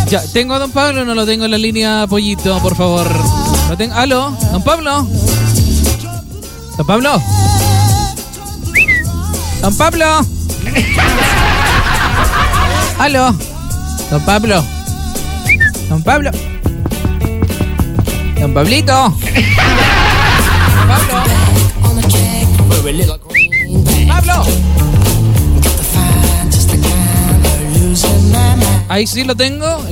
Ya, ¿tengo a don Pablo o no lo tengo en la línea, Pollito, por favor? ¿Lo tengo? ¿Aló? ¿Don Pablo? ¿Don Pablo? ¿Don Pablo? ¿Aló? ¿Don Pablo? ¿Don Pablo? ¿Don Pablito? ¿Don Pablo? ¡Pablo! Ahí sí lo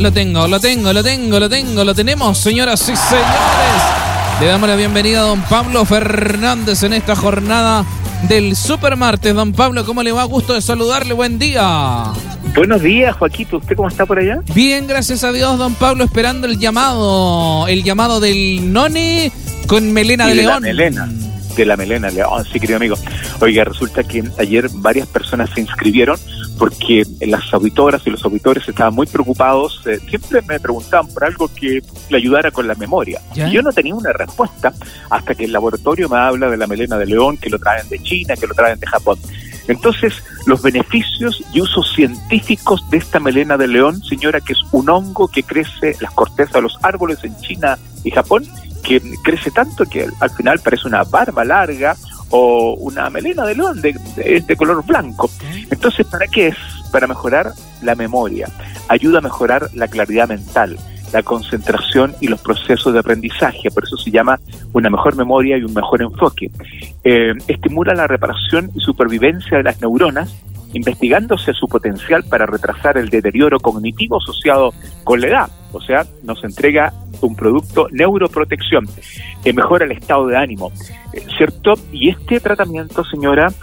tenemos, señoras y señores. Le damos la bienvenida a don Pablo Fernández en esta jornada del Supermartes. Don Pablo, ¿cómo le va? Gusto de saludarle, buen día. Buenos días, Joaquito. ¿Usted cómo está por allá? Bien, gracias a Dios, don Pablo, esperando el llamado del Noni con melena de león. De la melena de león, sí, querido amigo. Oiga, resulta que ayer varias personas se inscribieron porque las auditoras y los auditores estaban muy preocupados. Siempre me preguntaban por algo que le ayudara con la memoria. ¿Ya? Y yo no tenía una respuesta hasta que el laboratorio me habla de la melena de león, que lo traen de China, que lo traen de Japón. Entonces, los beneficios y usos científicos de esta melena de león, señora, que es un hongo que crece en las cortezas de los árboles en China y Japón, que crece tanto que al final parece una barba larga o una melena de león de color blanco. Entonces, ¿para qué es? Para mejorar la memoria, ayuda a mejorar la claridad mental, la concentración y los procesos de aprendizaje. Por eso se llama una mejor memoria y un mejor enfoque. Estimula la reparación y supervivencia de las neuronas, investigándose su potencial para retrasar el deterioro cognitivo asociado con la edad. O sea, nos entrega un producto neuroprotección, mejora el estado de ánimo, ¿cierto? Y este tratamiento, señora,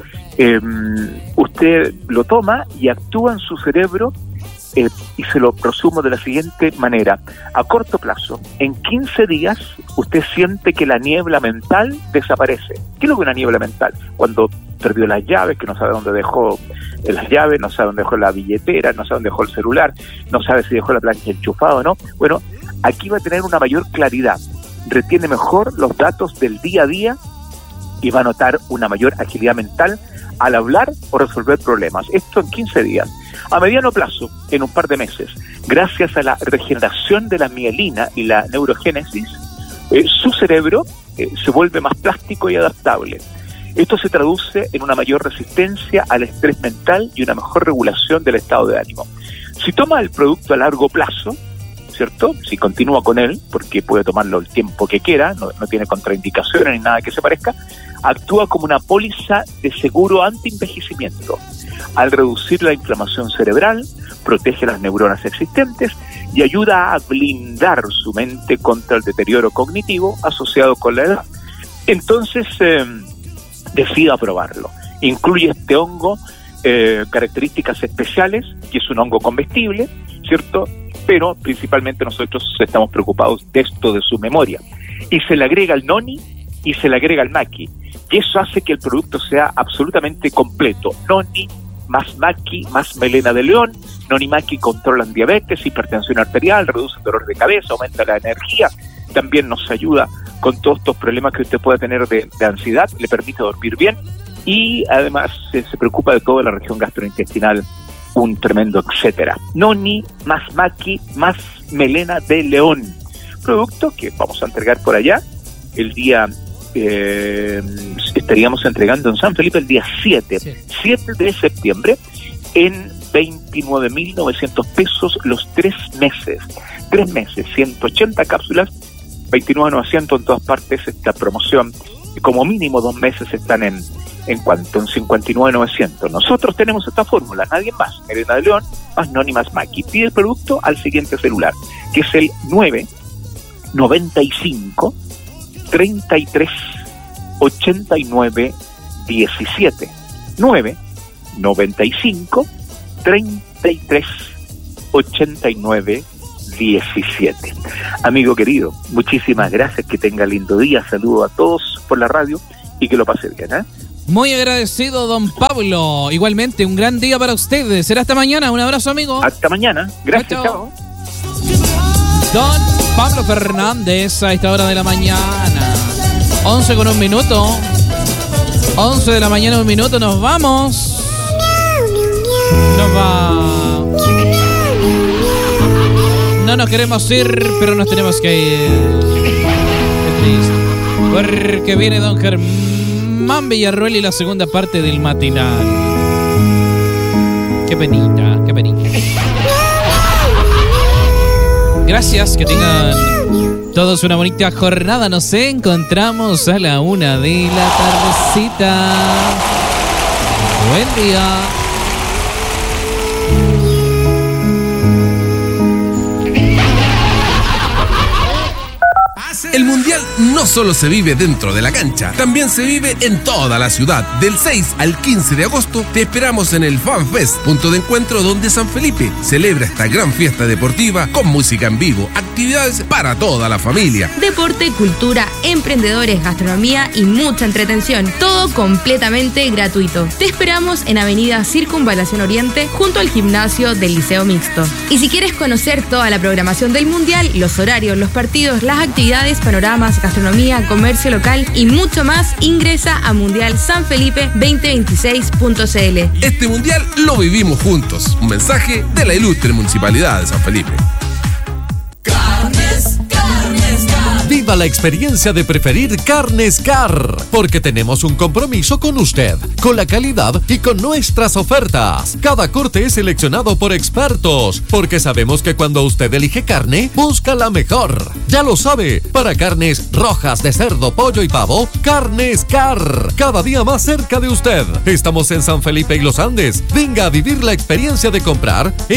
usted lo toma y actúa en su cerebro, y se lo presumo de la siguiente manera. A corto plazo, en 15 días, usted siente que la niebla mental desaparece. ¿Qué es lo que es una niebla mental? Cuando perdió las llaves, que no sabe dónde dejó las llaves, no sabe dónde dejó la billetera, no sabe dónde dejó el celular, no sabe si dejó la plancha enchufada o no. Bueno, aquí va a tener una mayor claridad, retiene mejor los datos del día a día y va a notar una mayor agilidad mental al hablar o resolver problemas. Esto en 15 días. A mediano plazo, en un par de meses, gracias a la regeneración de la mielina y la neurogénesis, su cerebro se vuelve más plástico y adaptable. Esto se traduce en una mayor resistencia al estrés mental y una mejor regulación del estado de ánimo. Si toma el producto a largo plazo, ¿cierto? Si continúa con él, porque puede tomarlo el tiempo que quiera, no tiene contraindicaciones ni nada que se parezca, actúa como una póliza de seguro anti-envejecimiento. Al reducir la inflamación cerebral, protege las neuronas existentes y ayuda a blindar su mente contra el deterioro cognitivo asociado con la edad. Entonces, decida probarlo. Incluye este hongo características especiales, que es un hongo comestible, ¿cierto? Pero principalmente nosotros estamos preocupados de esto de su memoria. Y se le agrega el noni y se le agrega el maqui. Y eso hace que el producto sea absolutamente completo. Noni más maqui más melena de león. Noni maqui controlan diabetes, hipertensión arterial, reducen dolor de cabeza, aumenta la energía. También nos ayuda con todos estos problemas que usted pueda tener de ansiedad, le permite dormir bien y además se preocupa de toda la región gastrointestinal, un tremendo etcétera. Noni más maqui más melena de león. Producto que vamos a entregar por allá el día... estaríamos entregando en San Felipe el día 7 de septiembre en 29.900 pesos los 3 meses, 180 cápsulas, 29.900 en todas partes esta promoción, y como mínimo 2 meses están en cuanto, en 59.900. Nosotros tenemos esta fórmula, nadie más, melena de león más noni más maqui. Pide el producto al siguiente celular, que es el 995 33 89 17 995 33 89 17. Amigo querido, muchísimas gracias, que tenga lindo día, saludo a todos por la radio y que lo pase bien, ¿eh? Muy agradecido, don Pablo. Igualmente, un gran día para ustedes. Será hasta mañana. Un abrazo, amigo. Hasta mañana. Gracias, chao. Don Pablo Fernández a esta hora de la mañana. 11 con 1 minuto. 11 de la mañana, 1 minuto. Nos vamos. Nos No nos queremos ir, pero nos tenemos que ir. Porque viene don Germán Villarroel y la segunda parte del matinal. Qué penita, qué penita. Gracias, que tengan todos una bonita jornada. Nos encontramos a la 1 de la tardecita. Buen día. El Mundial no solo se vive dentro de la cancha, también se vive en toda la ciudad. Del 6 al 15 de agosto te esperamos en el FanFest, punto de encuentro donde San Felipe celebra esta gran fiesta deportiva con música en vivo, actividades para toda la familia. Deporte, cultura, emprendedores, gastronomía y mucha entretención. Todo completamente gratuito. Te esperamos en Avenida Circunvalación Oriente, junto al gimnasio del Liceo Mixto. Y si quieres conocer toda la programación del Mundial, los horarios, los partidos, las actividades, panoramas, gastronomía, comercio local y mucho más, ingresa a mundialsanfelipe2026.cl. Este Mundial lo vivimos juntos. Un mensaje de la ilustre Municipalidad de San Felipe. Viva la experiencia de preferir Carnes Car, porque tenemos un compromiso con usted, con la calidad y con nuestras ofertas. Cada corte es seleccionado por expertos, porque sabemos que cuando usted elige carne, busca la mejor. Ya lo sabe, para carnes rojas de cerdo, pollo y pavo, Carnes Car, cada día más cerca de usted. Estamos en San Felipe y Los Andes. Venga a vivir la experiencia de comprar en